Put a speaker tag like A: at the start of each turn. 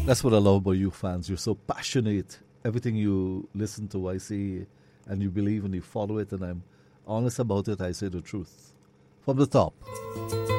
A: That's what I love about you fans. You're so passionate. Everything you listen to, I see, and you believe and you follow it, and I'm honest about it. I say the truth from the top.